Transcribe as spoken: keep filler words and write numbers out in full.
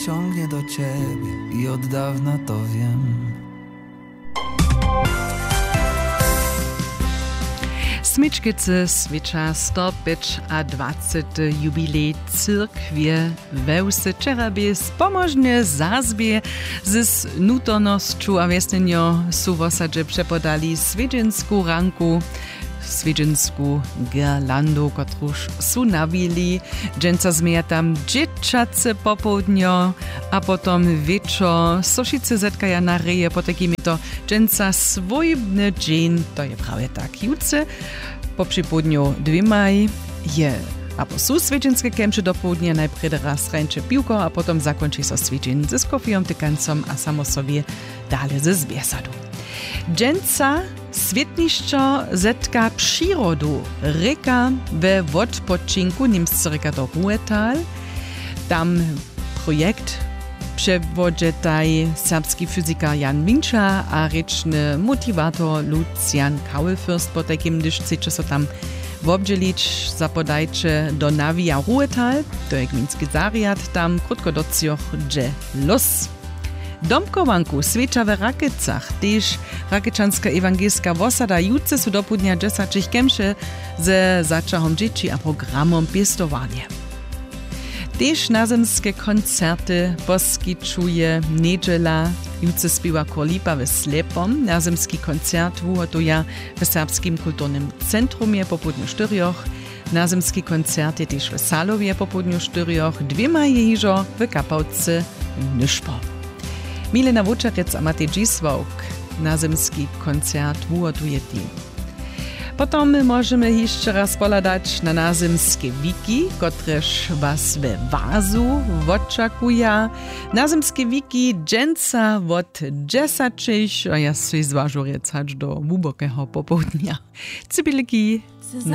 ciągnie do ciebie i od dawna to wiem. Smyczkice swicza sto dwadzieścia jubilej cyrkwie wełsy czerabie spomożnie zazbie z nutonością a wiesnenio su w osadzie przepodali swiedziensku ranku, swiedziensku girlandu, kotruż su nawili. Dżęca zmieja tam dzieczace popołudnio, a potom wieczor soszice zetkaja na reje, po takimi to dżęca swojbny dzień, to je prawie tak juce. Po przypołudniu dwiemaj je albo su swiedzienskie kemcze do południa, najpierw raz ręcze piłko, a potom zakończy so swiedzień ze skofią, tykancom, a samo sobie dalej ze zwiesadu. Dżęca Swietniszczo zetka przyrodu reka we odpoczynku, niemscy reka to Ruhetal. Tam projekt przewodzie taj serbski fizyka Jan Wincza, a ryczny motivator Lucian Kaulfürst, po takim, gdyż chcecie so tam wobdzielić, zapodajcie do Navia Ruhetal, to jak miński zariad, tam krótko do cioch dże los. Domkowanku Swecza w Rakycach, też Rakyčanska ewangelska wosada jutce su do południa dziesięć kemsze ze zaczahom dzieci a programom piestowania. Też nazemskie koncerty poskiczuje niedziela, jutce śpiewa Korlipa w Slepom, nazemski koncert wuhotuje w Serbskim kulturnym centrumie po południu czterioch, nazemski koncert je też w Salowie po południu czterioch, dwiema je hižo w Kapałce Nyszpo. Milena Wučarec a Matej Dzisłauk nazemski koncert wuhotuje team. Potom możemy jeszcze raz poladać na nazemskie wiki, kotreż was we Wazu oczekuje. Nazemskie wiki dżęca od dziesięciu, a ja sobie zważu recać do głębokiego popołudnia. Cybiliki.